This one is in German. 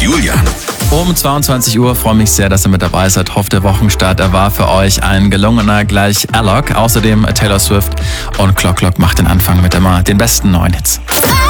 Julian. Um 22 Uhr freue mich sehr, dass ihr mit dabei seid. Hofft, der Wochenstart war für euch ein gelungener. Gleich Alok, außerdem Taylor Swift und Clock macht den Anfang mit immer den besten neuen Hits.